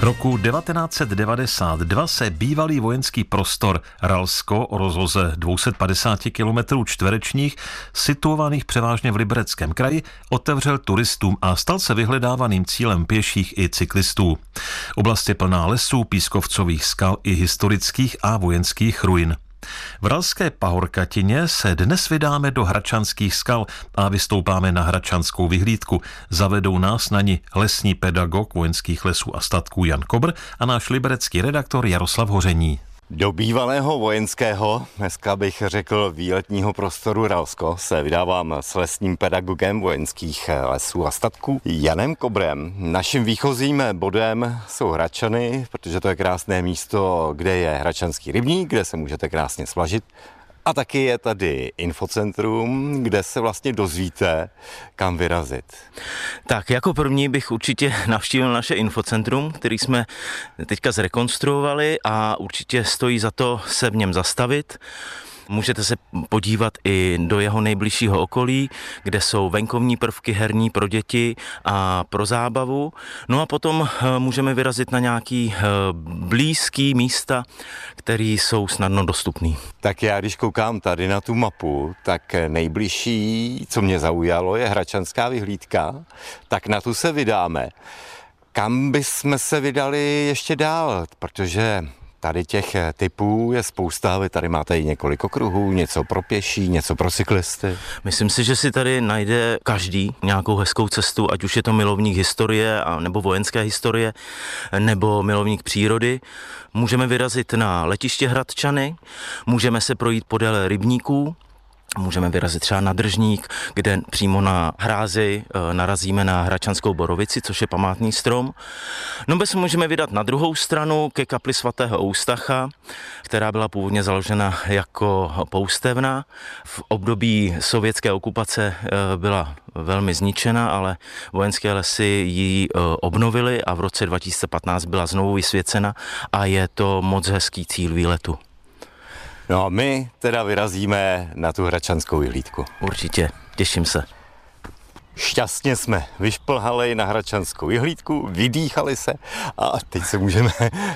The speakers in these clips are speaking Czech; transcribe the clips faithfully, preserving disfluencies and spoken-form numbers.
Roku devatenáct set devadesát dva se bývalý vojenský prostor Ralsko o rozloze dvě stě padesát kilometrů čtverečních, situovaných převážně v Libereckém kraji, otevřel turistům a stal se vyhledávaným cílem pěších i cyklistů. Oblast je plná lesů, pískovcových skal i historických a vojenských ruin. V Ralské pahorkatině se dnes vydáme do Hradčanských skal a vystoupáme na Hradčanskou vyhlídku. Zavedou nás na ni lesní pedagog Vojenských lesů a statků Jan Kobr a náš liberecký redaktor Jaroslav Hoření. Do bývalého vojenského, dneska bych řekl výletního prostoru Ralsko, se vydávám s lesním pedagogem Vojenských lesů a statků Janem Kobrem. Naším výchozím bodem jsou Hradčany, protože to je krásné místo, kde je Hradčanský rybník, kde se můžete krásně svažit. A taky je tady infocentrum, kde se vlastně dozvíte, kam vyrazit. Tak jako první bych určitě navštívil naše infocentrum, který jsme teďka zrekonstruovali a určitě stojí za to se v něm zastavit. Můžete se podívat i do jeho nejbližšího okolí, kde jsou venkovní prvky herní pro děti a pro zábavu. No a potom můžeme vyrazit na nějaký blízký místa, které jsou snadno dostupný. Tak já, když koukám tady na tu mapu, tak nejbližší, co mě zaujalo, je Hradčanská vyhlídka, tak na tu se vydáme. Kam bychom se vydali ještě dál, protože tady těch typů je spousta, vy tady máte i několik okruhů, něco pro pěší, něco pro cyklisty. Myslím si, že si tady najde každý nějakou hezkou cestu, ať už je to milovník historie a nebo vojenské historie, nebo milovník přírody. Můžeme vyrazit na letiště Hradčany, můžeme se projít podél rybníků, můžeme vyrazit třeba na Držník, kde přímo na hrázi narazíme na Hradčanskou borovici, což je památný strom. No bez můžeme vydat na druhou stranu ke kapli svatého Eustacha, která byla původně založena jako poustevna. V období sovětské okupace byla velmi zničena, ale vojenské lesy ji obnovily a v roce dva tisíce patnáct byla znovu vysvěcena a je to moc hezký cíl výletu. No a my teda vyrazíme na tu Hradčanskou vyhlídku. Určitě, těším se. Šťastně jsme vyšplhali na Hradčanskou vyhlídku, vydýchali se a teď se můžeme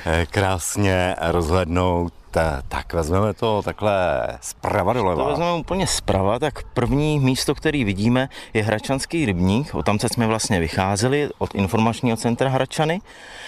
krásně rozhlednout. Tak vezmeme to takhle zprava doleva. To vezmeme úplně zprava, tak první místo, který vidíme, je Hradčanský rybník. Odtamtud jsme vlastně vycházeli od informačního centra Hradčany.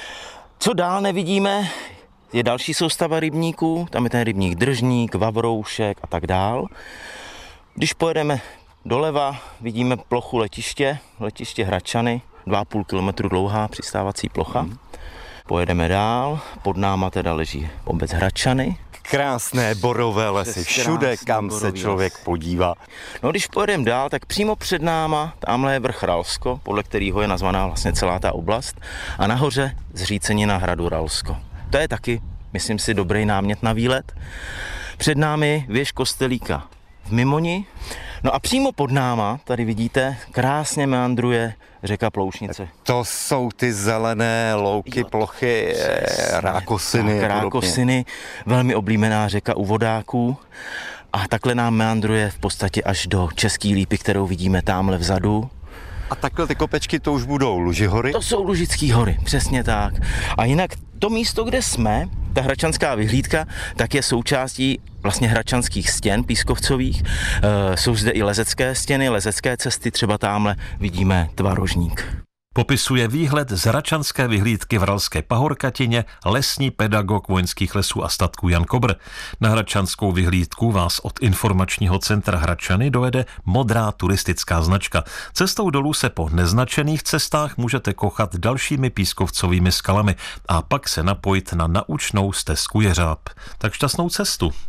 Co dál nevidíme, je další soustava rybníků, tam je ten rybník Držník, Vavroušek a tak dál. Když pojedeme doleva, vidíme plochu letiště, letiště Hradčany, dva a půl kilometru dlouhá přistávací plocha. Hmm. Pojedeme dál, pod náma teda leží obec Hradčany. Krásné borové lesy, všude, kam se člověk podívá. No když pojedeme dál, tak přímo před náma, tamhle je vrch Ralsko, podle kterého je nazvaná vlastně celá ta oblast, a nahoře zřícenina hradu Ralsko. To je taky, myslím si, dobrý námět na výlet. Před námi věž kostelíka v Mimoni. No a přímo pod náma, tady vidíte, krásně meandruje řeka Ploušnice. To jsou ty zelené louky, plochy, rákosiny. Tak, rákosiny, velmi oblíbená řeka u vodáků. A takhle nám meandruje v podstatě až do Český Lípy, kterou vidíme tamhle vzadu. A takhle ty kopečky, to už budou Lužihory? To jsou Lužický hory, přesně tak. A jinak to místo, kde jsme, ta Hradčanská vyhlídka, tak je součástí vlastně hradčanských stěn pískovcových. E, jsou zde i lezecké stěny, lezecké cesty, třeba tamhle vidíme Tvarožník. Popisuje výhled z Hradčanské vyhlídky v Ralské pahorkatině lesní pedagog Vojenských lesů a statků Jan Kobr. Na Hradčanskou vyhlídku vás od informačního centra Hradčany dojede modrá turistická značka. Cestou dolů se po neznačených cestách můžete kochat dalšími pískovcovými skalami a pak se napojit na naučnou stezku Jeřáb. Tak šťastnou cestu.